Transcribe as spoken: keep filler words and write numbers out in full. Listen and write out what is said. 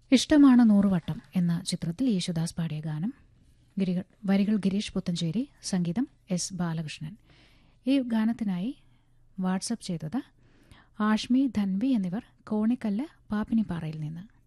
ഇഷ്ടമാണ് നൂറുവട്ടം എന്ന ചിത്രത്തിൽ യേശുദാസ് പാടിയ ഗാനം. വരികൾ ഗിരീഷ് പുത്തഞ്ചേരി, സംഗീതം എസ് ബാലകൃഷ്ണൻ. ഈ ഗാനത്തിനായി വാട്സപ്പ് ചെയ്തത് ആഷ്മി, ധൻവി എന്നിവർ കോണിക്കല്ല് പാപ്പിനിപ്പാറയിൽ നിന്ന്.